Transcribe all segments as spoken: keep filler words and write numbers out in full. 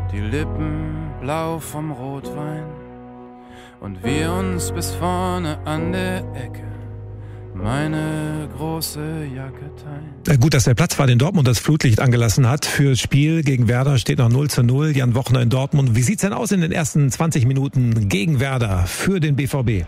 die Lippen blau vom Rotwein und wir uns bis vorne an der Ecke meine große Jacke teilen. Gut, dass der Platzwart in Dortmund das Flutlicht angelassen hat. Fürs Spiel gegen Werder steht noch null zu null. Jan Wochner in Dortmund. Wie sieht's denn aus in den ersten zwanzig Minuten gegen Werder für den B V B?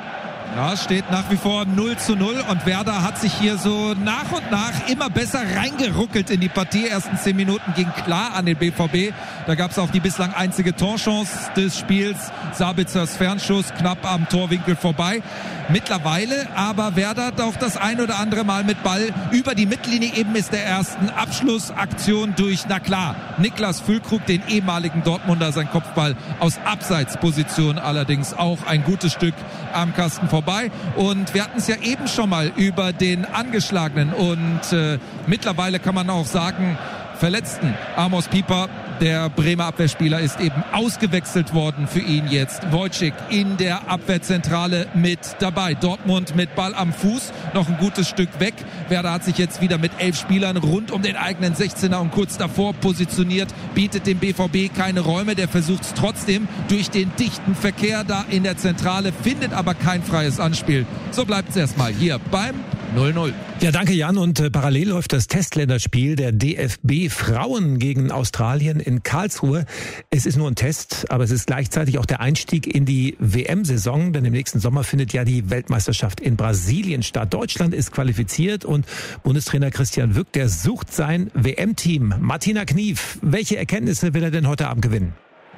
Ja, steht nach wie vor null zu null und Werder hat sich hier so nach und nach immer besser reingeruckelt in die Partie. Ersten zehn Minuten ging klar an den B V B. Da gab es auch die bislang einzige Torchance des Spiels. Sabitzers Fernschuss knapp am Torwinkel vorbei. Mittlerweile aber Werder auch das ein oder andere Mal mit Ball über die Mittellinie. Eben ist der ersten Abschlussaktion durch, na klar, Niklas Füllkrug, den ehemaligen Dortmunder, sein Kopfball aus Abseitsposition, allerdings auch ein gutes Stück am Kasten vorbei. Und wir hatten es ja eben schon mal über den angeschlagenen und äh, mittlerweile kann man auch sagen, verletzten Amos Pieper. Der Bremer Abwehrspieler ist eben ausgewechselt worden für ihn jetzt. Wojcik in der Abwehrzentrale mit dabei. Dortmund mit Ball am Fuß, noch ein gutes Stück weg. Werder hat sich jetzt wieder mit elf Spielern rund um den eigenen sechzehner und kurz davor positioniert, bietet dem B V B keine Räume. Der versucht es trotzdem durch den dichten Verkehr da in der Zentrale, findet aber kein freies Anspiel. So bleibt es erstmal hier beim null null. Ja, danke Jan. Und äh, parallel läuft das Testländerspiel der D F B Frauen gegen Australien in Karlsruhe. Es ist nur ein Test, aber es ist gleichzeitig auch der Einstieg in die W M-Saison, denn im nächsten Sommer findet ja die Weltmeisterschaft in Brasilien statt. Deutschland ist qualifiziert und Bundestrainer Christian Wück, der sucht sein W M-Team. Martina Knief, welche Erkenntnisse will er denn heute Abend gewinnen?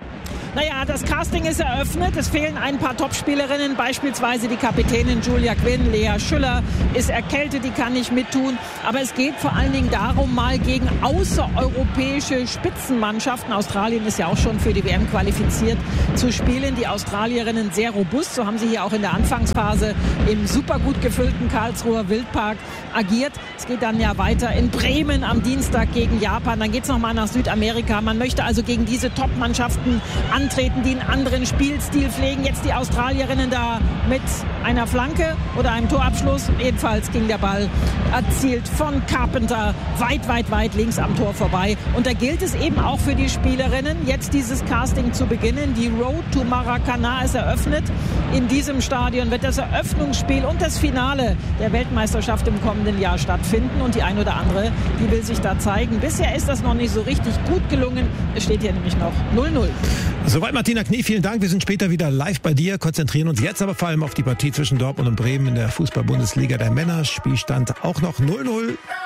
Naja, das Casting ist eröffnet. Es fehlen ein paar Topspielerinnen, beispielsweise die Kapitänin Julia Quinn. Lea Schüller ist erkältet, die kann nicht mittun. Aber es geht vor allen Dingen darum, mal gegen außereuropäische Spitzenmannschaften, Australien ist ja auch schon für die W M qualifiziert, zu spielen. Die Australierinnen sehr robust, so haben sie hier auch in der Anfangsphase im super gut gefüllten Karlsruher Wildpark agiert. Es geht dann ja weiter in Bremen am Dienstag gegen Japan. Dann geht es nochmal nach Südamerika. Man möchte also gegen diese Top-Mannschaften antreten, die einen anderen Spielstil pflegen. Jetzt die Australierinnen da mit einer Flanke oder einem Torabschluss. Ebenfalls ging der Ball erzielt von Carpenter weit, weit, weit links am Tor vorbei. Und da gilt es eben auch für die Spielerinnen, jetzt dieses Casting zu beginnen. Die Road to Maracana ist eröffnet. In diesem Stadion wird das Eröffnungsspiel und das Finale der Weltmeisterschaft im kommenden Jahr stattfinden. Und die ein oder andere, die will sich da zeigen. Bisher ist das noch nicht so richtig gut gelungen. Es steht hier nämlich noch null null. Soweit Martina Knie, vielen Dank. Wir sind später wieder live bei dir, konzentrieren uns jetzt aber vor allem auf die Partie zwischen Dortmund und Bremen in der Fußball-Bundesliga der Männer. Spielstand auch noch null null.